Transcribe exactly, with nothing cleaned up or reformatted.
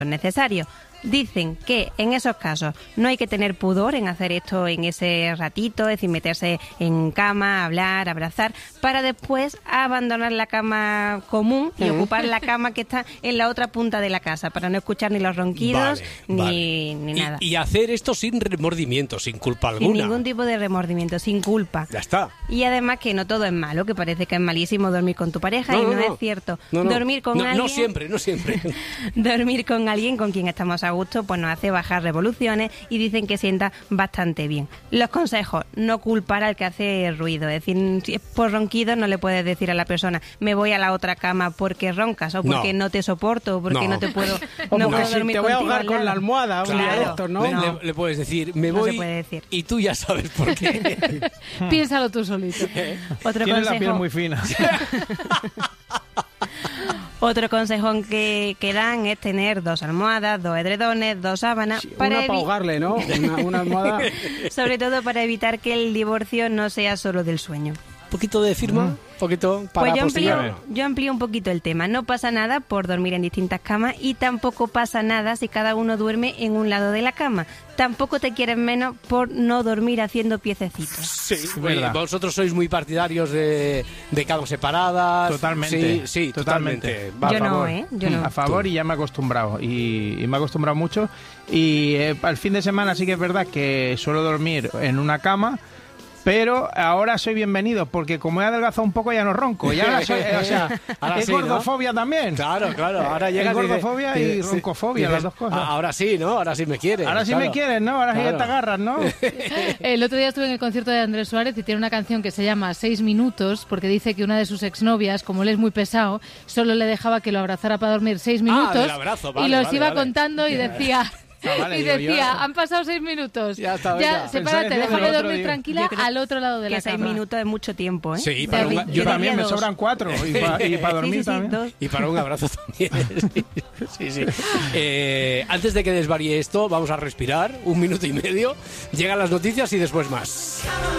necesario. Dicen que en esos casos no hay que tener pudor en hacer esto en ese ratito, es decir, meterse en cama, hablar, abrazar, para después abandonar la cama común y ocupar la cama que está en la otra punta de la casa, para no escuchar ni los ronquidos, vale, ni, vale. ni nada. Y, y hacer esto sin remordimiento, sin culpa alguna. Sin ningún tipo de remordimiento, sin culpa. Ya está. Y además que no todo es malo, que parece que es malísimo dormir con tu pareja, No, y no, no, no. es cierto. No, no. Dormir con no, alguien... No siempre, no siempre. Dormir con alguien con quien estamos a gusto pues nos hace bajar revoluciones y dicen que sienta bastante bien. Los consejos: no culpar al que hace ruido, es decir, si es por ronquidos no le puedes decir a la persona me voy a la otra cama porque roncas o porque no, no te soporto o porque no, no te puedo, o no porque puedo si dormir te voy a contigo ahogar al con lado. la almohada, Claro. claro. Esto, ¿no? Le, No. le, le puedes decir me No voy se puede decir. y tú ya sabes por qué. Piénsalo tú solito. Otro Tienes la consejo, piel muy fina. Otro consejo que, que dan es tener dos almohadas, dos edredones, dos sábanas, Sí, para una para evi- ahogarle, ¿no? Una, una almohada. sobre todo para evitar que el divorcio no sea solo del sueño. Un poquito de firma, un poquito para Pues yo apostillar. amplío, yo amplío un poquito el tema. No pasa nada por dormir en distintas camas y tampoco pasa nada si cada uno duerme en un lado de la cama. Tampoco te quieres menos por no dormir haciendo piececitos. Sí, verdad. vosotros sois muy partidarios de, de camas separadas. Totalmente. Sí, sí, totalmente. Totalmente. Va, Yo a no, favor. ¿eh? Yo no. A favor, y ya me he acostumbrado. Y, y me he acostumbrado mucho. Y eh, al fin de semana sí que es verdad que suelo dormir en una cama. Pero ahora soy bienvenido, porque como he adelgazado un poco ya no ronco. Ya ahora soy, eh, o sea, Ahora es sí, ¿no? gordofobia también. Claro, claro. Ahora Es llegas y dices- gordofobia y dices- roncofobia, dices, las dos cosas. "Ah, ahora sí, ¿no? Ahora sí me quieres. Ahora sí claro. me quieres, ¿no? Ahora sí Claro. que te agarras, ¿no? El otro día estuve en el concierto de Andrés Suárez y tiene una canción que se llama Seis Minutos, porque dice que una de sus exnovias, como él es muy pesado, solo le dejaba que lo abrazara para dormir seis minutos del abrazo, vale, y los vale, iba vale. contando y decía... Ah, vale, y digo, decía, yo- han pasado seis minutos. Ya está, venga. sepárate, Pensaba que déjame el otro dormir día. tranquila Yo creo al otro lado de Que la seis cama. minutos es mucho tiempo, ¿eh? Sí, y para David, un- yo Yo también, diría me dos. sobran cuatro. Y para Sí, dormir sí, sí, también. dos. Y para un abrazo también. Sí, sí. Eh, antes de que desvaríe esto, vamos a respirar un minuto y medio. Llegan las noticias y después más.